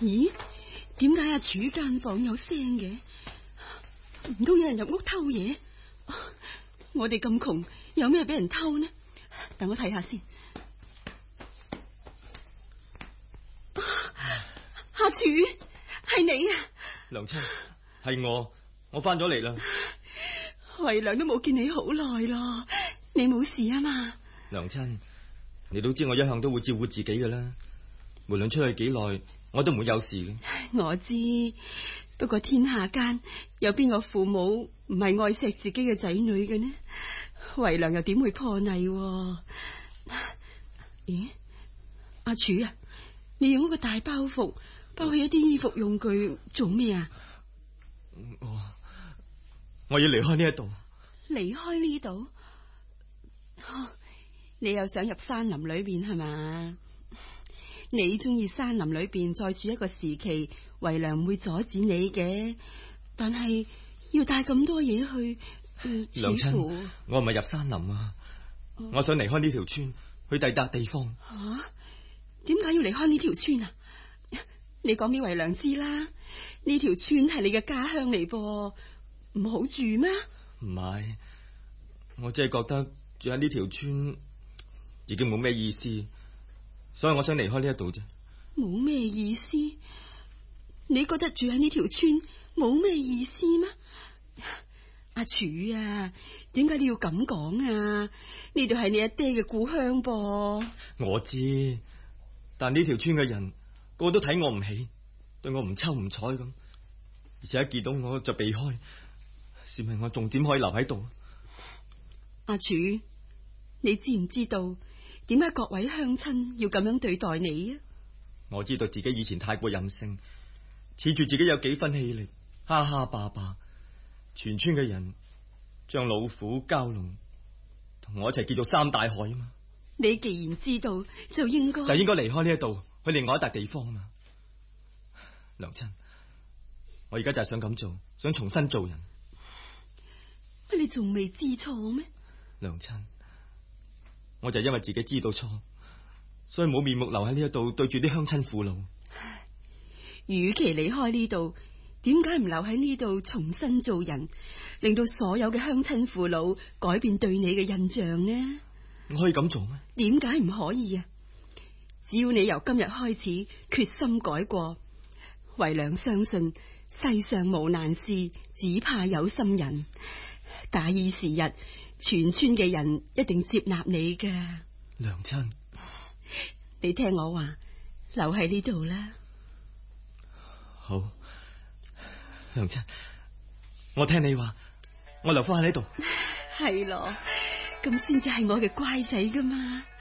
咦？點解阿柱間房有聲嘅？唔通有人入屋偷嘢？我哋咁窮，有咩俾人偷呢？等我睇下先。阿柱，係你啊？ 娘親，係我翻咗嚟啦。 為娘都冇見你好耐咯，你冇事啊嘛？ 娘親，你都知我一向都會照顧自己㗎啦，無論出去幾耐，我都唔會有事嘅。 我知，不過天下間有邊個父母唔係愛錫自己嘅仔女嘅呢？為娘又點會破例？咦，阿柱啊，你用一個大包袱包起一啲衣服用具做咩啊？ 我要離開呢一度。 離開呢度？你又想入山林裏邊係嘛？你中意山林裏邊再住一個時期，為娘唔會阻止你嘅。但係要帶咁多嘢去， 娘親，我唔係入山林啊，我想離開呢條村，去第笪地方。 吓？點解要離開呢條村啊？你講俾為娘知啦，呢條村係你嘅家鄉嚟噃，唔好住咩？ 唔係，我只係覺得住喺呢條村已經冇咩意思，所以我想離開呢一度啫。 冇咩意思？你覺得住喺呢條村冇咩意思咩？阿柱啊，點解你要咁講啊？呢度係你阿爹嘅故鄉噃。 我知，但呢條村嘅人個個都睇我唔起，對我唔抽唔睬咁，而且一見到我就避開，試問我仲點可以留喺度？ 阿柱，你知唔知道點解各位鄉親要咁樣對待你啊？ 我知道自己以前太過任性，恃住自己有幾分氣力，哈哈霸霸，全村嘅人將老虎、蛟龍同我一齊叫做三大害啊嘛！ 你既然知道，就應該離開呢一度，去另外一笪地方啊嘛！娘親，我而家就係想咁做，想重新做人。 乜你仲未知錯咩？ 娘親，我就係因為自己知道錯，所以冇面目留喺呢一度對住啲鄉親父老。 與其離開呢度，點解唔留喺呢度重新做人，令到所有嘅鄉親父老改變對你嘅印象呢？ 我可以咁做咩？ 點解唔可以啊？只要你由今日開始決心改過，為娘相信世上無難事，只怕有心人。假以時日，全村嘅人一定接納你㗎。 娘親， 你聽我話，留喺呢度啦。 好，娘親，我聽你話，我留翻喺呢度。 係咯，咁先至係我嘅乖仔噶嘛。